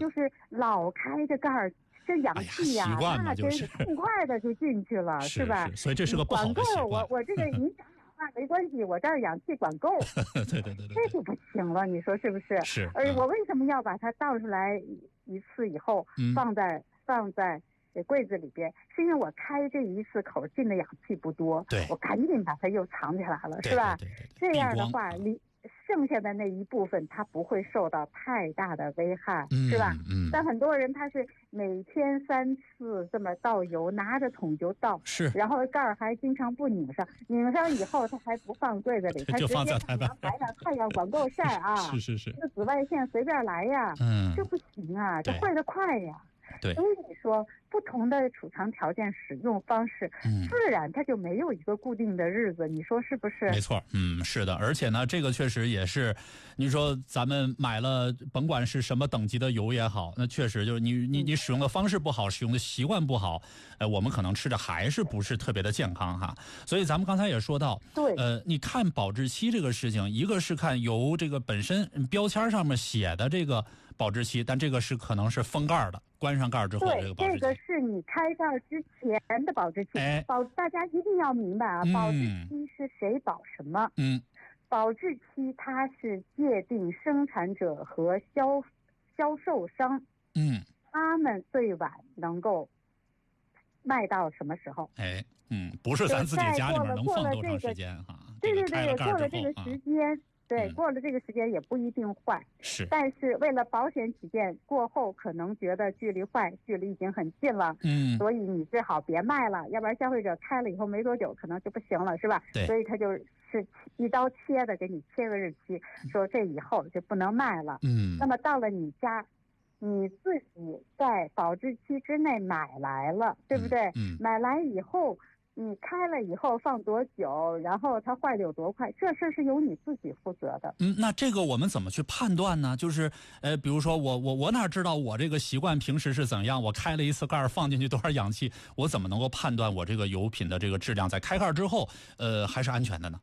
就是老开着盖儿，这氧气呀，那真是痛快的就进去了，是吧？ 所以这是个不好的习惯。 管够，我这个你讲话没关系，我这儿氧气管够。 对， 这就不行了，你说是不是？ 是。 我为什么要把它倒出来一次以后，放在柜子里边？是因为我开这一次口进的氧气不多， 对， 我赶紧把它又藏起来了，是吧？ 对， 这样的话，剩下的那一部分它不会受到太大的危害，是吧？但很多人他是每天3次这么倒油，拿着桶就倒， 是， 然后盖儿还经常不拧上，拧上以后他还不放柜子里，他直接放阳台上，太阳管够晒啊！ 是， 这紫外线随便来呀，这不行啊，这坏得快呀。 对， 所以你说不同的储藏条件、使用方式，自然它就没有一个固定的日子，你说是不是？ 没错，是的。而且呢，这个确实也是，你说咱们买了，甭管是什么等级的油也好，那确实就是你使用的方式不好，使用的习惯不好，我们可能吃着还是不是特别的健康哈。所以咱们刚才也说到， 对， 你看保质期这个事情，一个是看油这个本身标签上面写的这个保质期，但这个是可能是封盖的。关上盖之后，这个保质期， 这个是你开盖之前的保质期。大家一定要明白啊，保质期是谁保什么？保质期它是界定生产者和销售商，他们最晚能够卖到什么时候？ 不是咱自己家里面能放多长时间哈？ 对，过了这个时间。对，过了这个时间也不一定坏， 是。 但是为了保险起见，过后可能觉得距离已经很近了，所以你最好别卖了，要不然消费者开了以后没多久可能就不行了，是吧？ 对。 所以他就是一刀切的给你切个日期，说这以后就不能卖了。那么到了你家，你自己在保质期之内买来了，对不对？买来以后。你开了以后放多久，然后它坏的有多快，这事是由你自己负责的。 那这个我们怎么去判断呢？就是比如说我哪知道我这个习惯平时是怎样？我开了一次盖放进去多少氧气，我怎么能够判断我这个油品的这个质量在开盖之后还是安全的呢？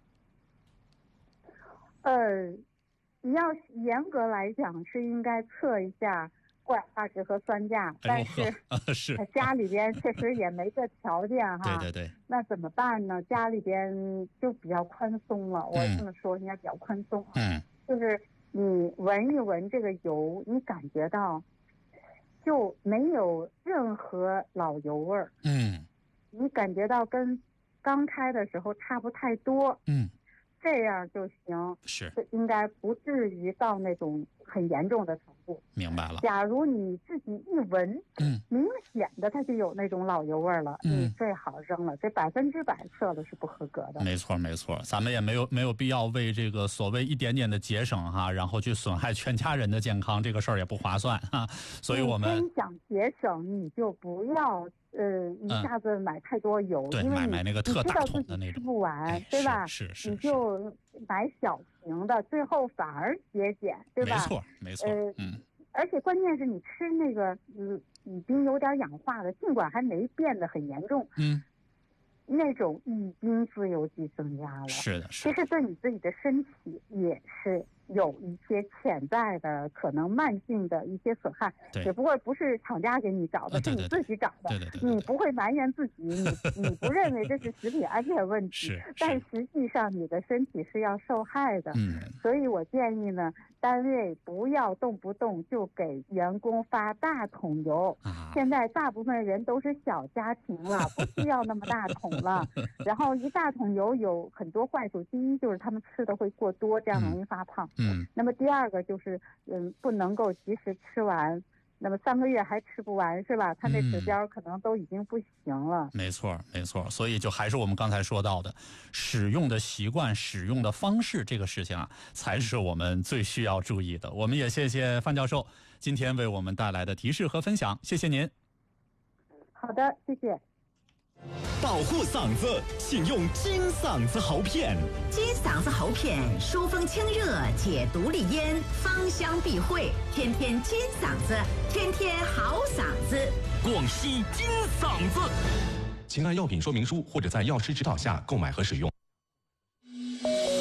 你要严格来讲是应该测一下过氧化值和酸价，但是家里边确实也没这条件哈。 对， 那怎么办呢？家里边就比较宽松了，我这么说应该比较宽松。就是你闻一闻这个油，你感觉到就没有任何老油味儿。你感觉到跟刚开的时候差不太多。这样就行， 是应该不至于到那种很严重的程度。 明白了。 假如你自己一闻，明显的它就有那种老油味了，你最好扔了，这100%测了是不合格的。 没错，咱们也没有必要为这个所谓一点点的节省哈，然后去损害全家人的健康，这个事儿也不划算哈。所以我们真想节省，你就不要一下子买太多油， 对， 因为买那个特大桶的那种， 吃不完，对吧？ 是， 你就买小瓶的，最后反而节俭，对吧？ 没错， 而且关键是你吃那个已经有点氧化的，尽管还没变得很严重，那种已经自由基增加了。 是的， 其实对你自己的身体也是有一些潜在的可能慢性的一些损害，只不过不是厂家给你找的，是你自己找的。你不会埋怨自己，你不认为这是食品安全问题，但实际上你的身体是要受害的。所以我建议呢，单位不要动不动就给员工发大桶油。现在大部分人都是小家庭了，不需要那么大桶了。然后一大桶油有很多坏处，第一就是他们吃的会过多，这样容易发胖。那么第二个就是不能够及时吃完，那么3个月还吃不完是吧？它那指标可能都已经不行了。 没错，所以就还是我们刚才说到的，使用的习惯、使用的方式这个事情啊，才是我们最需要注意的。我们也谢谢范教授今天为我们带来的提示和分享，谢谢您。 好的，谢谢。 保护嗓子，请用金嗓子喉片。 金嗓子喉片疏风清热，解毒利咽，芳香避秽，天天金嗓子，天天好嗓子。 广西金嗓子， 请按药品说明书或者在药师指导下购买和使用。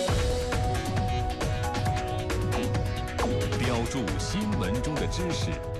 标注新闻中的知识。